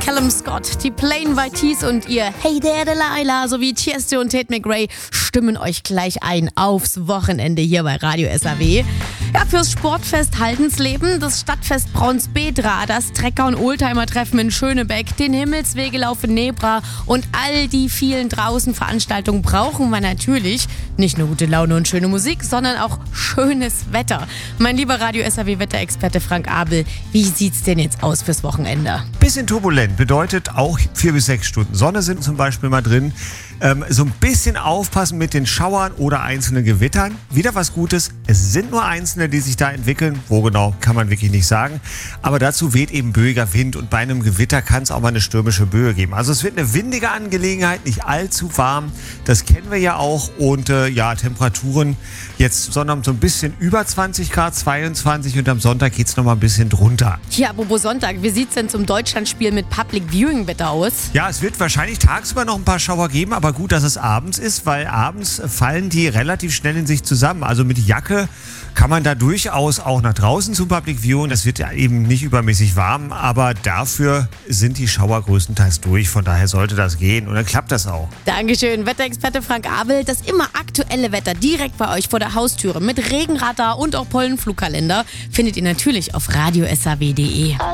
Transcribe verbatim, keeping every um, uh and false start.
Callum Scott, die Plain White Tees und ihr Hey There Delilah sowie Tiesto und Tate McRae stimmen euch gleich ein aufs Wochenende hier bei Radio S A W. Ja, fürs Sportfest Haldensleben, das Stadtfest Braunsbedra, das Trecker- und Oldtimer-Treffen in Schönebeck, den Himmelswegelauf in Nebra und all die vielen Draußenveranstaltungen brauchen wir natürlich nicht nur gute Laune und schöne Musik, sondern auch schönes Wetter. Mein lieber Radio S A W-Wetterexperte Frank Abel, wie sieht's denn jetzt aus fürs Wochenende? Bisschen turbulent, bedeutet auch vier bis sechs Stunden Sonne sind zum Beispiel mal drin. Ähm, so ein bisschen aufpassen mit den Schauern oder einzelnen Gewittern. Wieder was Gutes, es sind nur einzelne, die sich da entwickeln. Wo genau, kann man wirklich nicht sagen. Aber dazu weht eben böiger Wind und bei einem Gewitter kann es auch mal eine stürmische Böe geben. Also es wird eine windige Angelegenheit, nicht allzu warm. Das kennen wir ja auch. Und äh, ja, Temperaturen jetzt sondern so ein bisschen über zwanzig Grad, zweiundzwanzig, und am Sonntag geht es nochmal ein bisschen drunter. Ja, apropos Sonntag, wie sieht's denn zum Deutschlandspiel mit Public Viewing Wetter aus? Ja, es wird wahrscheinlich tagsüber noch ein paar Schauer geben, aber gut, dass es abends ist, weil abends fallen die relativ schnell in sich zusammen. Also mit Jacke kann man da durchaus auch nach draußen zum Public Viewing. Das wird ja eben nicht übermäßig warm, aber dafür sind die Schauer größtenteils durch. Von daher sollte das gehen und dann klappt das auch. Dankeschön, Wetterexperte Frank Abel. Das immer aktuelle Wetter direkt bei euch vor der Haustüre mit Regenradar und auch Pollenflugkalender findet ihr natürlich auf radio s a w punkt d e.